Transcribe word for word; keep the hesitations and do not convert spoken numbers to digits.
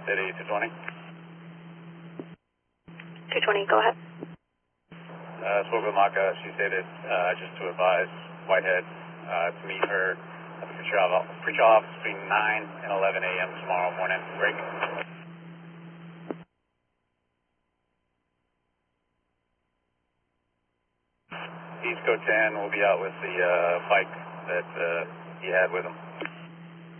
City two twenty. two twenty, go ahead. Uh, spoke with Maka. She stated uh, just to advise Whitehead uh, to meet her at the pretrial office between nine and eleven a m tomorrow morning. Break. East Coast ten will be out with the uh, bike that uh, he had with him.